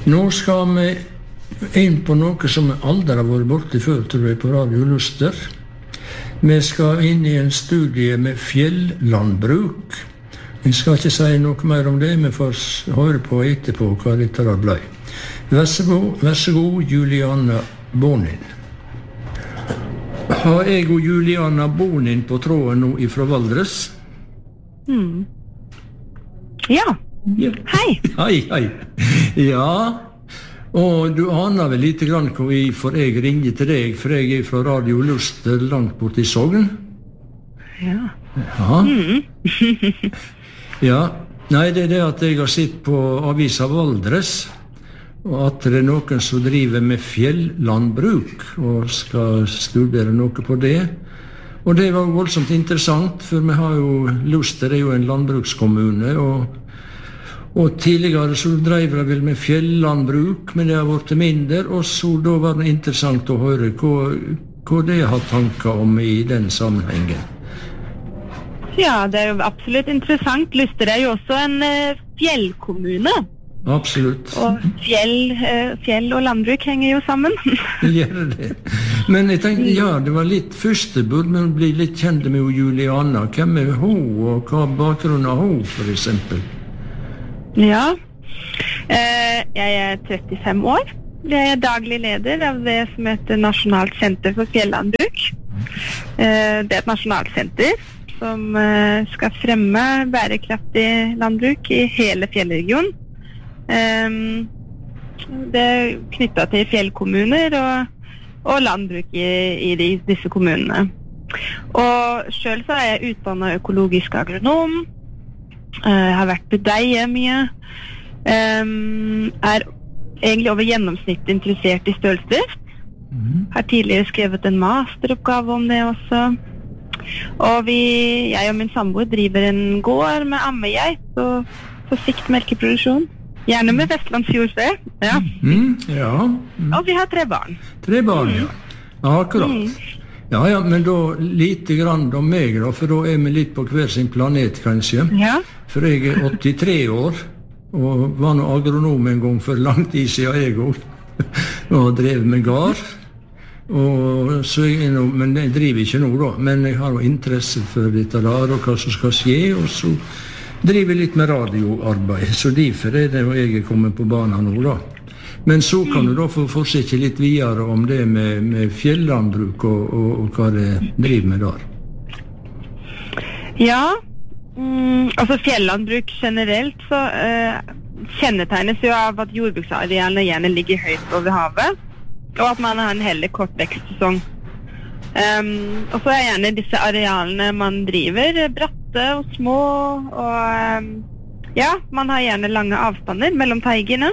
Nå skal vi inn på noe som aldri har vært borte før, tror jeg, på Radio Luster. Vi skal inn i en studie med fjellandbruk. Jeg skal ikke si noe mer om det, vi får høre på etterpå hva dette der ble. Vær så god, Juliana Bonin. Har jeg og Juliana Bonin på tråden nå ifra Valdres? Ja. Hei. Hei. Ja, og du aner vel litt grann hvorfor jeg ringer til deg, for jeg er fra Radio Luster langt bort i Sogn. Ja. Ja, nei, det er det at jeg har sett på avisa Valdres, og at det er noen som driver med fjellandbruk, og skal studere noe på det. Og det var voldsomt interessant, for vi har jo, Luster er jo en landbrukskommune, og tidligere så drev jeg vel med fjellandbruk, men det har vært mindre, og så da var det interessant å høre hva det har tanker om i den sammenhengen. Ja, det er jo absolutt interessant. Luster er jo også en fjellkommune. Absolutt. Og fjell og landbruk henger jo sammen. Det gjør det. Men jeg tenkte, ja, det var litt første burde man bli litt kjent med Juliana. Hvem er hun, og hva bakgrunnen av hun, for eksempel? Ja, jeg er 35 år. Jeg er daglig leder av det som heter Nasjonalt senter for fjellandbruk. Det er et nasjonalt senter som skal fremme bærekraftig landbruk i hele fjellregionen. Det er knyttet til fjellkommuner og landbruk i disse kommunene. Og selv så er jeg utdannet økologisk agronom. Jeg har vært budeie mye. Er egentlig over gjennomsnittet interessert i stølsdrift. Har tidligere skrevet en masteroppgave om det også. Og jeg og min samboer driver en gård med ammegeit og på sikt melkeproduksjon. Gjerne med vestlandsjordfe. Ja. Ja. Og vi har 3 barn. 3 barn, ja. Akkurat. Ja, men da lite grann om meg, da, for da er vi litt på hver sin planet, kanskje. Ja. For jeg er 83 år, og var nå agronom en gang for lang tid siden jeg også, og drev med gard. Og så men jeg driver ikke nå da, men jeg har jo interesse for dette der, og hva som skal skje, og så driver jeg litt med radioarbeid, så derfor er det jo jeg kommet på banen nå da. Men så kan du da få fortsette litt videre om det med fjellandbruk og hva det driver med der. Ja, altså fjellandbruk generelt så kjennetegnes jo av at jordbruksarealene gjerne ligger høyt over havet, og at man har en heller kort vekstsesong. Og så er gjerne disse arealene man driver bratte og små, og ja, man har gjerne lange avstander mellom teigene.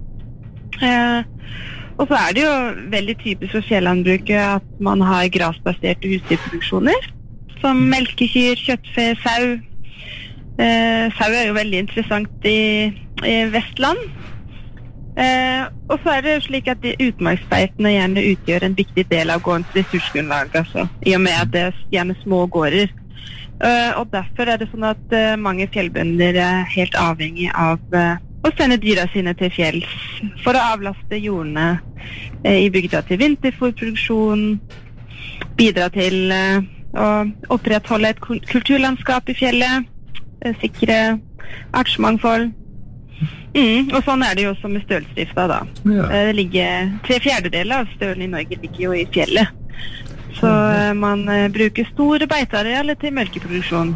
Og så er det jo veldig typisk for fjellandbruket at man har grasbaserte husdyrproduksjoner, som melkekyr, kjøttfe, sau. Sau er jo veldig interessant i Vestland. Og så er det jo slik at utmarksbeitene gjerne utgjør en viktig del av gårdens ressursgrunnlag, altså, i og med at det er gjerne små gårder. Og derfor er det sånn at mange fjellbønder er helt avhengig av å sende dyra sine til fjells for å avlaste jordene i bygda til vinterfôrproduksjon, bidra til å opprettholde et kulturlandskap i fjellet, sikre artsmangfold. Og sånn er det jo også med stølsdrifta da. Ja. Det ligger 3/4 av stølen i Norge ligger jo i fjellet. Så man bruker store beitearealer til melkeproduksjon.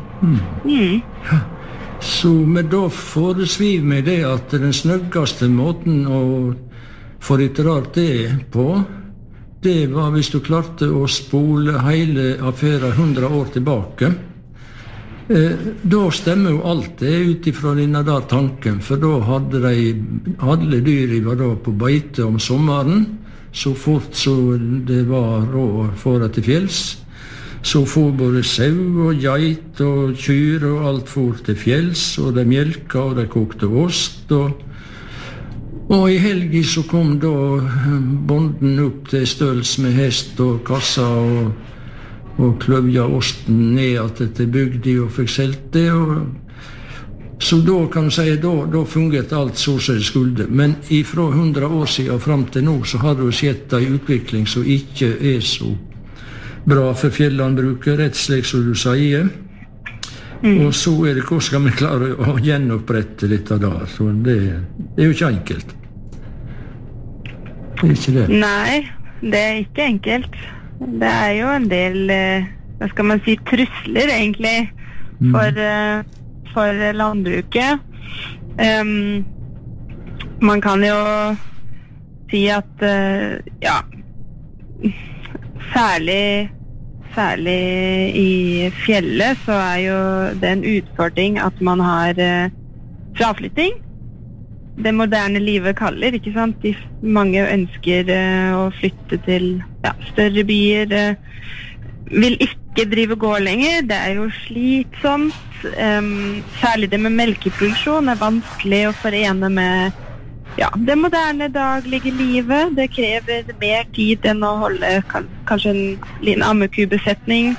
Så men da foresviver meg det at den snøggeste måten å få litt rart det på, det var hvis du klarte å spole hele affæren 100 år tilbake. Da stemmer jo alt det ut ifra denne der tanken, for da hadde alle dyr var da på beite om sommeren, så fort så det var råd for til fjells. Så for både sau og geit og kyr og alt for til fjells, og de mjelka og de kokte ost. Og i helgen så kom da bonden opp til støls med hest og kassa og kløvja osten ned til bygdi og fikk selt det. Så da kan du si, da fungerte alt så som det skulle. Men fra 100 år siden og frem til nå, så har det jo skjedd en utvikling som ikke så bra for fjellandbruket, rett slik som du sier. Og så det hvordan skal vi klare å gjenopprette litt av det. Så det jo ikke enkelt. Det ikke det. Nei, det ikke enkelt. Det jo en del, hva skal man si, trusler egentlig for landbruket. Man kan jo si at ja, særlig i fjellet så jo det en utfordring at man har fraflytting. Det moderne livet kaller, ikke sant? Mange ønsker å flytte til større byer, vil ikke drive gård lenger. Det jo slitsomt. Særlig det med melkeproduksjon vanskelig å forene med det moderne daglige livet. Det krever mer tid enn å holde kanskje en liten ammekubesetning.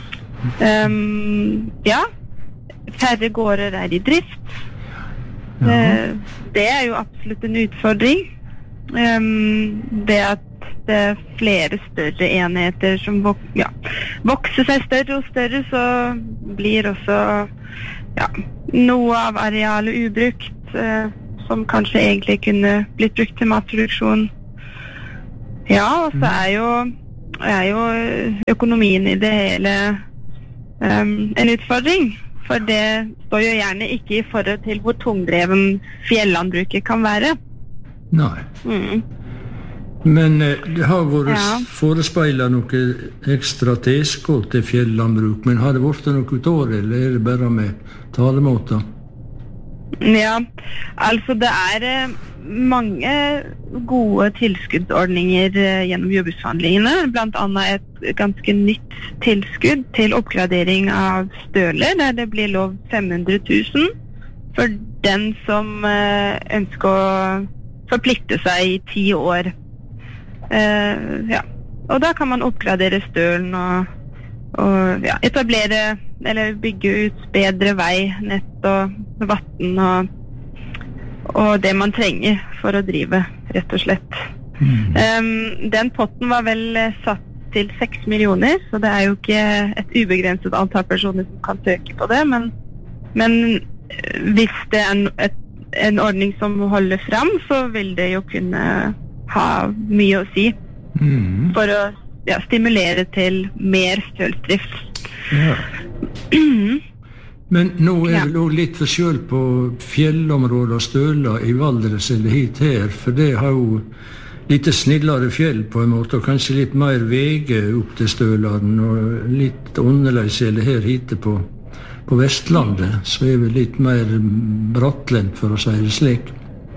Færre gårder i drift. Det jo absolutt en utfordring. Det at det flere større enheter som vokser seg større og større, så blir også noe av arealet ubrukt, som kanskje egentlig kunne blitt brukt til matproduksjon. Og så jo økonomien i det hele en utfordring. For det står jo gjerne ikke i forhold til hvor tungdreven fjellandbruket kan være. Nei. Men det har vært forespeilet noe ekstra tilskudd til fjellandbruk, men har det vært noe ut av det, eller det bare med talemåter? Ja, altså det mange gode tilskuddsordninger gjennom jordbruksforhandlingene, blant annet et ganske nytt tilskudd til oppgradering av støler, der det blir lov 500 000 for den som ønsker å forplikte seg i 10 år. Og da kan man oppgradere stølen og etablere eller bygge ut bedre vei, nett og vatten og det man trenger for å drive, rett og slett. Den potten var vel satt til 6 millioner, så det jo ikke et ubegrenset antall personer som kan søke på det, men hvis det en ordning som holder fram, så vil det jo kunne ha mye å si for å stimulere til mer stølsdrift. Men nå det jo litt forskjell på fjellområder og støler i Valdres eller hit her, for det har jo litt snillere fjell på en måte, og kanskje litt mer vege opp til støleren, og litt annerledes eller her hit på Vestlandet, så vi litt mer brattlendt, for å si det slik.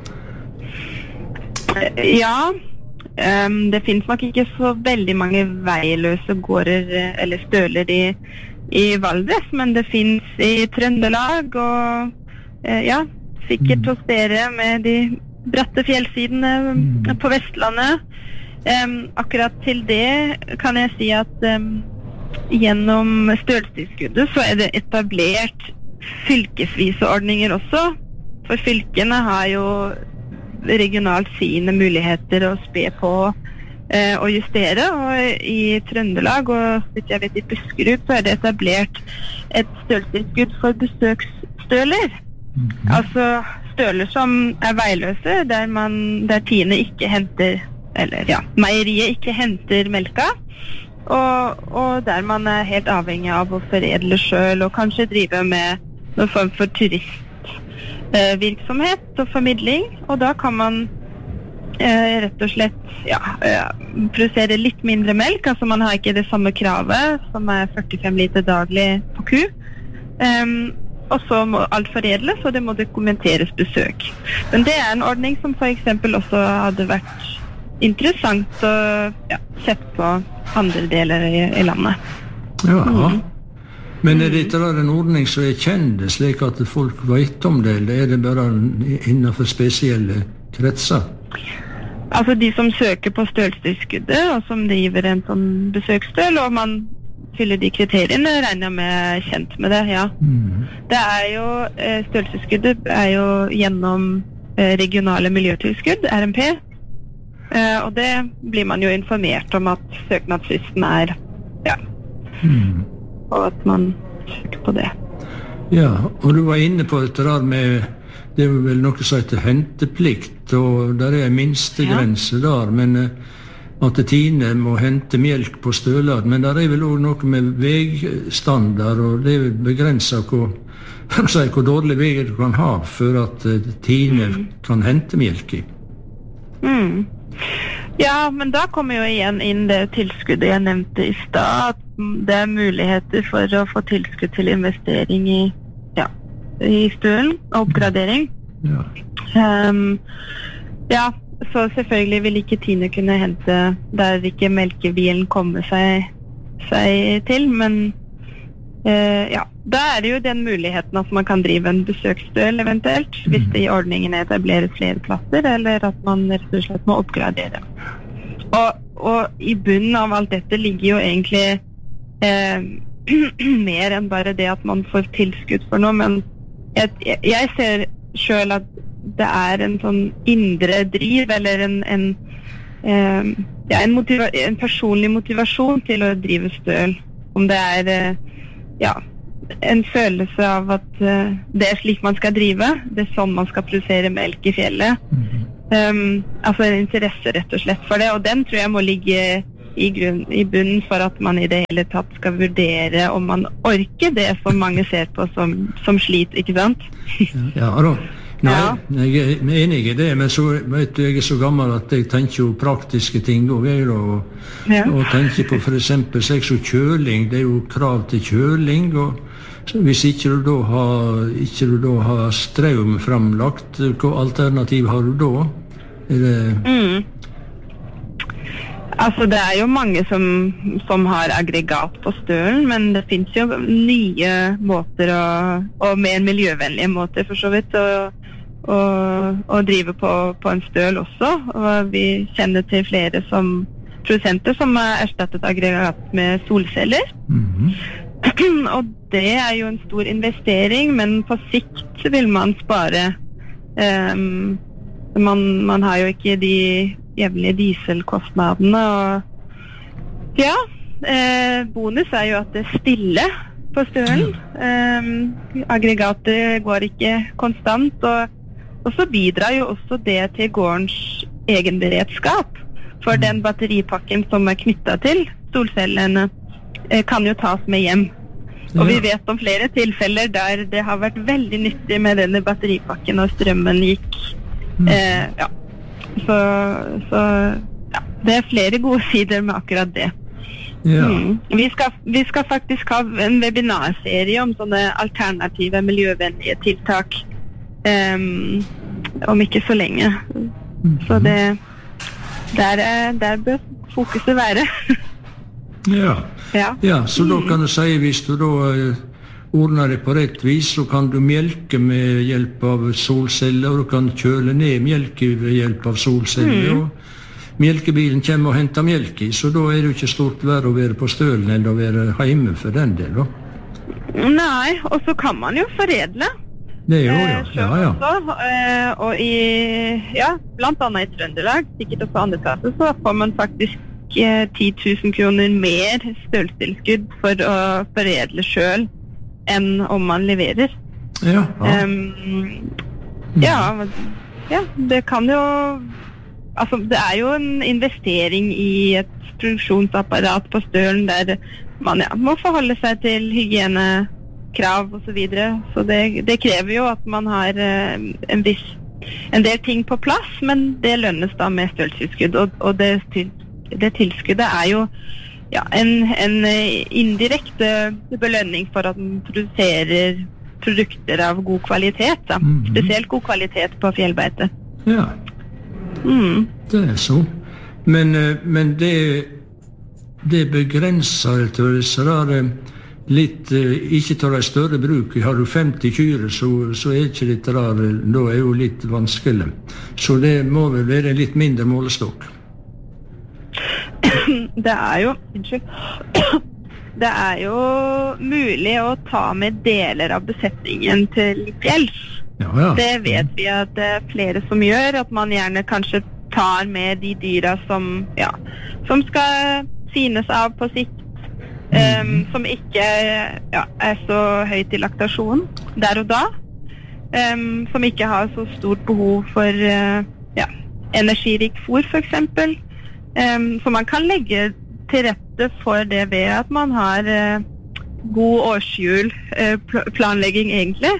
Det finnes nok ikke så veldig mange veiløse gårder eller støler i Valdres, men det finnes i Trøndelag og sikkert hos dere med de bratte fjellsidene på Vestlandet. Akkurat til det kan jeg si at gjennom stølstilskuddet så det etablert fylkesvise ordninger også, for fylkene har jo regionalt sine muligheter å spe på og justere, og i Trøndelag og hvis jeg vet i Buskerud så det etablert et stølstilskudd for besøksstøler. Altså støler som veiløse, der tiene ikke henter, eller meieriet ikke henter melka, og der man helt avhengig av å foredle selv og kanskje drive med noen form for virksomhet og formidling, og da kan man rett og slett produsere litt mindre melk, altså man har ikke det samme kravet som 45 liter daglig på ku, og så må alt foredles, og det må dokumenteres besøk. Men det en ordning som for eksempel også hadde vært interessant å sett på andre deler i landet. Men dette en ordning som kjent, slik at folk vet om det, eller det bare innenfor spesielle kretser? Altså de som søker på stølstilskuddet, og som driver en sånn besøksstøl, og man fyller de kriteriene, regner jeg med kjent med det, ja. Det jo, størrelsesskuddet jo gjennom regionale miljøtilskudd, RMP, og det blir man jo informert om at søknadsfristen ja, og at man søker på det. Ja, og du var inne på dette der med, det vel noe som heter henteplikt, og der en minstegrense der, men at Tine må hente melk på støler, men der vel også noe med vegstandard, og det begrenset hvor dårlig vei du kan ha for at Tine kan hente melk i. Ja, men da kommer jo igjen inn det tilskuddet jeg nevnte i stad, at det muligheter for å få tilskudd til investering i stølen og oppgradering. Ja, så selvfølgelig vil ikke Tine kunne hente der ikke melkebilen kommer seg til, men ja, da det jo den muligheten at man kan drive en besøksstøl eventuelt, hvis det i ordningen etableres flere plasser, eller at man rett og slett må oppgradere. Og i bunnen av alt dette ligger jo egentlig mer enn bare det at man får tilskudd for noe, men jeg ser selv at det en sånn indre driv, eller en personlig motivasjon til å drive støl. Om det en følelse av at det slik man skal drive, det sånn man skal produsere melk i fjellet. Altså en interesse rett og slett for det, og den tror jeg må ligge i bunnen for at man i det hele tatt skal vurdere om man orker det som mange ser på som slit, ikke sant? Ja da. Nei, jeg enig i det, men så vet du, jeg så gammel at jeg tenker jo praktiske ting og tenker på for eksempel sex og kjøling. Det jo krav til kjøling, og hvis ikke du da har strøm fremlagt, hva alternativ har du da? Altså det jo mange som har aggregat på stølen, men det finnes jo nye måter og mer miljøvennlige måter for så vidt å drive på en støl også. Og vi kjenner til flere produsenter som har erstattet aggregat med solceller. Og det jo en stor investering, men på sikt vil man spare. Man har jo ikke de jævlige dieselkostnadene, og ja, bonus jo at det stille på stølen. Aggregatet går ikke konstant, og så bidrar jo også det til gårdens egen beredskap, for den batteripakken som knyttet til solcellene kan jo tas med hjem. Og vi vet om flere tilfeller der det har vært veldig nyttig med denne batteripakken, og strømmen gikk. Så det flere gode sider med akkurat det. Vi skal faktisk ha en webinarserie om sånne alternative miljøvennlige tiltak om ikke så lenge. Så der bør fokuset være. Så da kan du si, hvis du da ordner det på rett vis, så kan du melke med hjelp av solceller, og du kan kjøle ned melk ved hjelp av solceller, og melkebilen kommer og henter melk i, så da det jo ikke stort verre å være på stølen enn å være hjemme for den del, da. Nei, og så kan man jo foredle. Det jo, ja. Og blant annet i Trøndelag, sikkert også andre plasser, så får man faktisk 10 000 kroner mer stølstilskudd for å foredle selv enn om man leverer. Det kan jo, altså det jo en investering i et produksjonsapparat på stølen der man må forholde seg til hygienekrav og så videre, så det krever jo at man har en del ting på plass, men det lønnes da med stølstilskudd, og det tilskuddet jo en indirekte belønning for at man produserer produkter av god kvalitet, da. Spesielt god kvalitet på fjellbeite. Ja, det så. Men det begrenser til disse der litt, ikke til de større bruk. Har du 50 kyr, så ikke dette der, da jo litt vanskelig. Så det må vel være litt mindre målestokk. Det jo det jo mulig å ta med deler av besetningen til fjells. Ja. Det vet vi at det flere som gjør, at man gjerne kanskje tar med de dyra som skal synes av på sikt, som ikke så høyt i laktasjon der og da, som ikke har så stort behov for energirik fôr for eksempel. Så man kan legge til rette for det ved at man har god årshjul planlegging egentlig,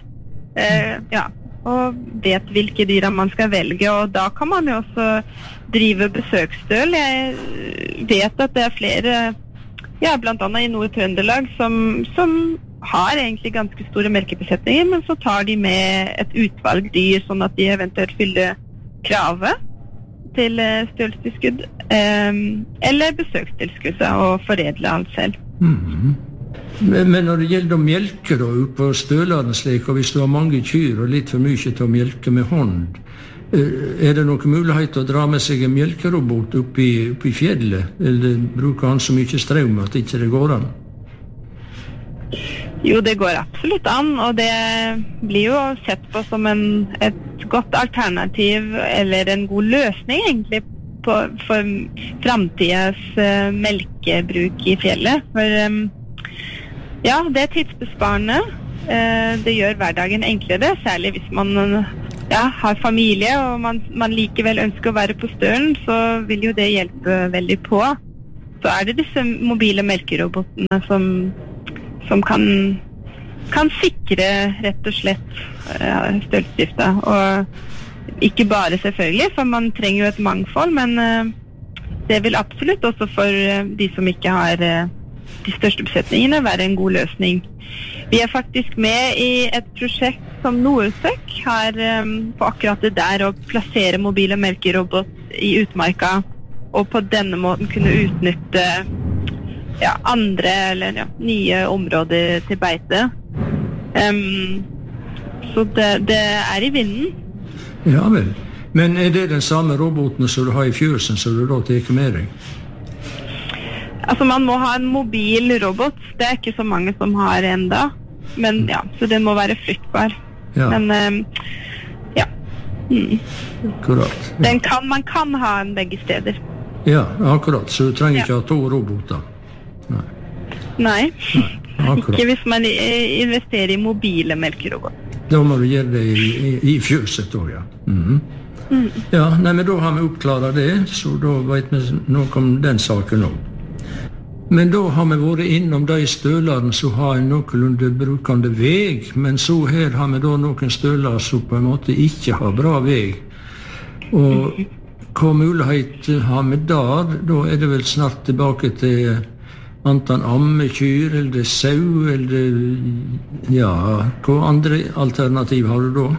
og vet hvilke dyra man skal velge, og da kan man jo også drive besøksstøl. Jeg vet at det flere, blant annet i Nord-Trøndelag, som har egentlig ganske store melkebesetninger, men så tar de med et utvalg dyr, sånn at de eventuelt fyller kravet til stølstilskudd, eller besøkstilskudd, og foredle alt selv. Men når det gjelder å melke da, på stølene slik, og hvis du har mange kyr og litt for mye til å melke med hånd, det noen mulighet å dra med seg en melkerobot opp i fjellet, eller bruker han så mye strøm at ikke det går an? Jo, det går absolutt an, og det blir jo sett på som et godt alternativ, eller en god løsning egentlig, for fremtidens melkebruk i fjellet. For det tidsbesparende. Det gjør hverdagen enklere, særlig hvis man har familie, og man likevel ønsker å være på stølen, så vil jo det hjelpe veldig på. Så det disse mobile melkerobotene som kan sikre rett og slett stølsdrifta. Og ikke bare selvfølgelig, for man trenger jo et mangfold, men det vil absolutt også for de som ikke har de største besetningene være en god løsning. Vi faktisk med i et prosjekt som Norsøk har på akkurat det der å plassere mobile melkerobot i utmarka, og på denne måten kunne utnytte andre eller nye områder til beite. Så det i vinden. Ja vel. Men det den samme roboten som du har i fjøsen, som du da teker med deg? Altså man må ha en mobil robot. Det ikke så mange som har enda. Men så den må være flyttbar. Ja. Men Akkurat. Man kan ha den begge steder. Ja, akkurat. Så du trenger ikke ha 2 roboter. Nei. Ikke hvis man investerer i mobile melkerobot. Da må du gjøre det i fjøset også, ja. Ja, men da har vi oppklaret det, så da vet vi noe om den saken også. Men da har vi vært innom de stølene som har en noenlunde brukende veg, men så her har vi da noen støler som på en måte ikke har bra veg. Og hva mulighet har vi der? Da det vel snart tilbake til antall ammekyr, eller sau, eller hva andre alternativ har du da?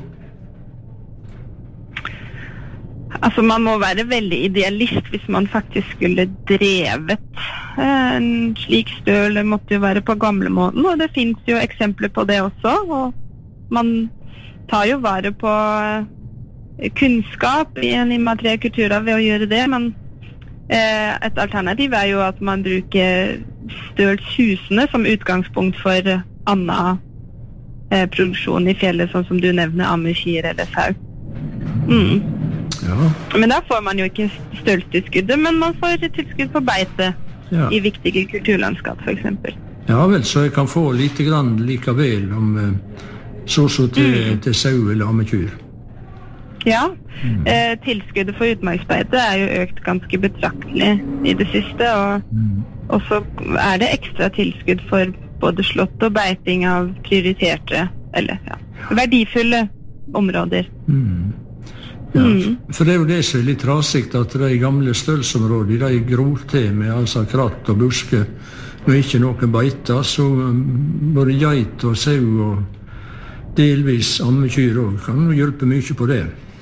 Altså man må være veldig idealist hvis man faktisk skulle drevet en slik støl. Det måtte jo være på gamlemåten, og det finnes jo eksempler på det også. Og man tar jo vare på kunnskap i en immateriell kulturarv ved å gjøre det, men et alternativ jo at man bruker stølshusene som utgangspunkt for annen produksjon i fjellet, sånn som du nevner, ammekyr eller sau. Ja. Men da får man jo ikke stølstilskuddet, men man får tilskudd på beite i viktige kulturlandskap, for eksempel. Ja vel, så jeg kan få lite grann likevel om så til sau eller ammekyr. Ja, tilskuddet for utmarksbeite jo økt ganske betraktelig i det siste, og så det ekstra tilskudd for både slått og beiting av prioriterte, eller verdifulle områder. Ja, for det jo det som litt rasigt, at de gamle stølsområdene, de gror til med altså kratt og buske, og ikke noen beiter, så både geit og sau og delvis ammekyr også kan jo hjelpe mye på det.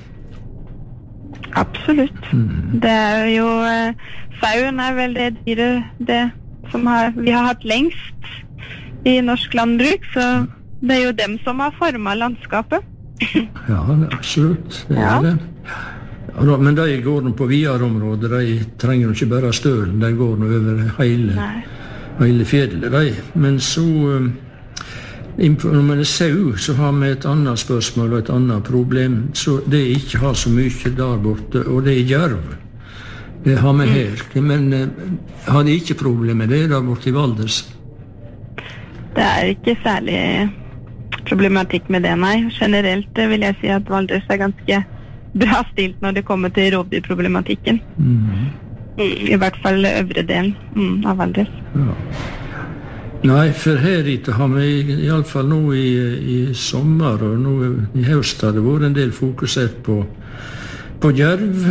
Absolutt. Det jo sauen vel det dyret som vi har hatt lengst i norsk landbruk, så det jo dem som har formet landskapet. Ja, absolutt. Det det. Ja, men de går på videre områder, de trenger jo ikke bare stølen, de går nå over hele fjellet. Men så, når man sau, så har vi et annet spørsmål og et annet problem. Så det ikke har så mye der borte, og det jerv. Det har vi her. Men har de ikke problem med det der borte i Valdres? Det ikke særlig problematikk med det, nei. Generelt vil jeg si at Valdres ganske bra stilt når det kommer til rovdyrproblematikken. I hvert fall øvre delen av Valdres. Ja. Nei, for her ute har vi i alle fall nå i sommer og nå i høst har det vært en del fokusert på jerv.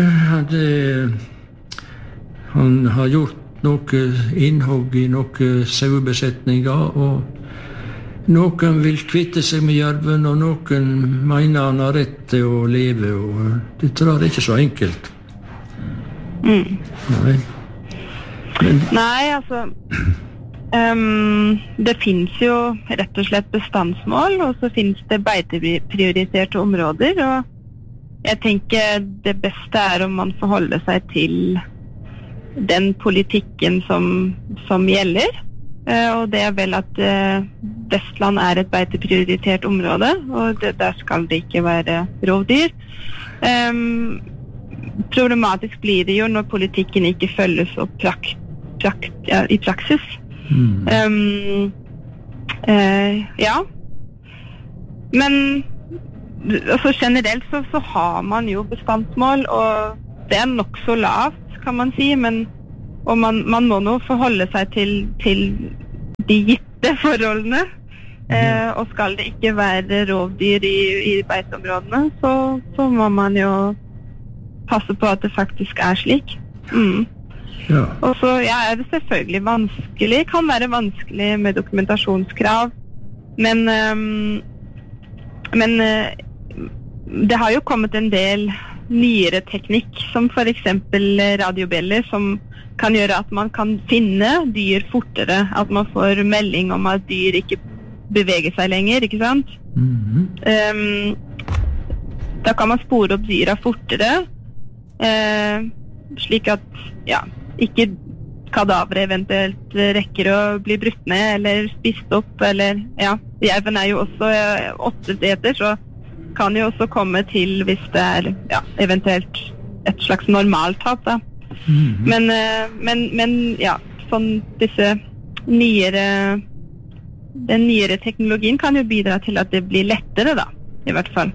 Han har gjort noe innhogg i noen sauebesetninger, og noen vil kvitte seg med jerven, og noen mener han har rett til å leve, og det tror jeg ikke så enkelt. Nei. Nei, altså det finnes jo rett og slett bestandsmål, og så finnes det beiteprioriterte områder, og jeg tenker det beste om man forholder seg til den politikken som gjelder, og det vel at Vestland et beiteprioritert område, og der skal det ikke være rovdyr. Problematisk blir det jo når politikken ikke følges opp i praksis. Ja. Men altså, generelt så har man jo bestandsmål, og det nok så lavt, kan man si, og man må nå forholde seg til de gitte forholdene, og skal det ikke være rovdyr i beiteområdene, så må man jo passe på at det faktisk slik. Ja. Og så det selvfølgelig vanskelig, kan være vanskelig med dokumentasjonskrav, men det har jo kommet en del nyere teknikk, som for eksempel radiobjeller, som kan gjøre at man kan finne dyr fortere, at man får melding om at dyr ikke beveger seg lenger, ikke sant? Da kan man spore opp dyra fortere, slik at ikke kadavre eventuelt rekker å bli brutt ned eller spist opp, eller jerven jo også 8 eter, så kan jo også komme til hvis det eventuelt et slags normaltap da. Men sånn den nyere teknologien kan jo bidra til at det blir lettere da, i hvert fall,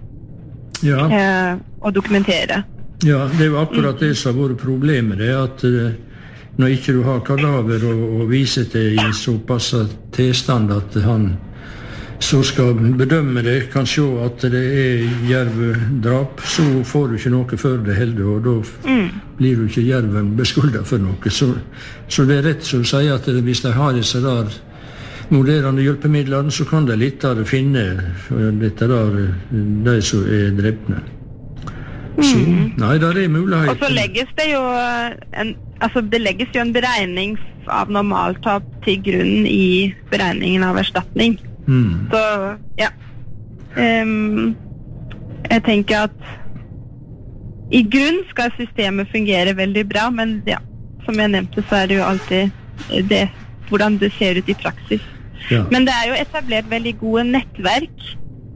å dokumentere. Ja, det jo akkurat det som har vært problemet, det at når ikke du har kadaver og viser til i såpass tilstand at han så skal bedømme det, kan se at det jervdrap, så får du ikke noe før det heldig, og da blir du ikke jerven beskyldet for noe. Så det rett som du sier at hvis de har disse der moderende hjelpemidlene, så kan de lettere finne dette der, de som drepne. Så, nei, der mulighet. Og så legges det jo det legges jo en beregning av normaltap til grunn i beregningen av erstatning. Så, jeg tenker at i grunn skal systemet fungere veldig bra, men som jeg nevnte, så det jo alltid det, hvordan det ser ut i praksis. Men det jo etablert veldig gode nettverk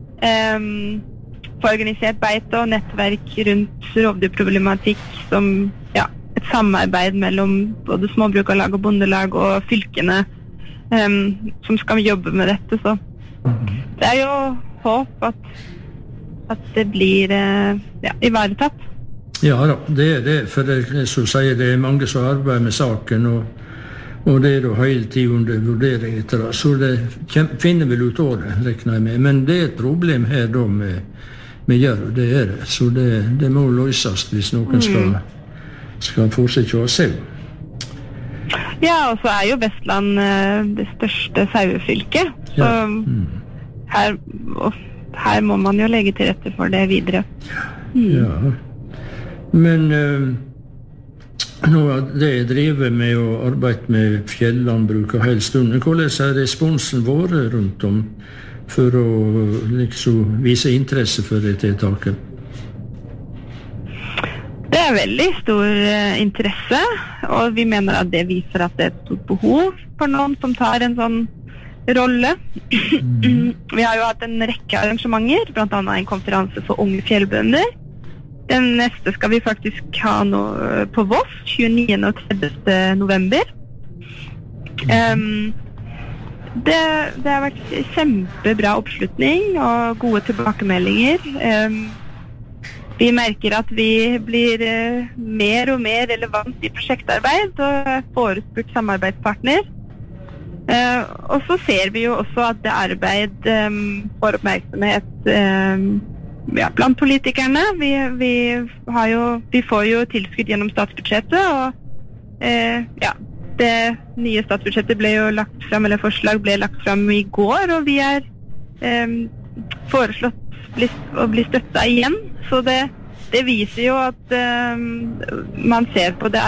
for organisert beite og nettverk rundt rovdyrproblematikk, som et samarbeid mellom både småbrukarlag og bondelag og fylkene som skal jobbe med dette, så det jo håp at det blir ivaretatt. Ja da, det for det som sier, det mange som arbeider med saken, og det da hele tiden under vurdering etter det, så det finner vel ut av det, rekner jeg med. Men det et problem her da med jerv, det det, så det må løses hvis noen skal fortsette å se. Ja, og så jo Vestland det største sauefylket, så her må man jo legge til rette for det videre. Ja, men nå det driver med å arbeide med fjellandbruk og hele stunden. Hvordan responsen vår rundt om for å liksom vise interesse for det tiltaket? Det veldig stor interesse, og vi mener at det viser at det et stort behov for noen som tar en sånn rolle. Vi har jo hatt en rekke arrangementer, blant annet en konferanse for unge fjellbønder. Den neste skal vi faktisk ha nå på Voss, 29. og 30. november. Det har vært kjempebra oppslutning og gode tilbakemeldinger. Vi merker at vi blir mer og mer relevant i prosjektarbeid og forespurt samarbeidspartner. Og så ser vi jo også at det arbeid får oppmerksomhet blant politikerne. Vi får jo tilskudd gjennom statsbudsjettet, og det nye statsbudsjettet ble jo lagt frem, eller forslag ble lagt frem i går, og vi foreslått å bli støttet igjen. Så det viser jo at man ser på det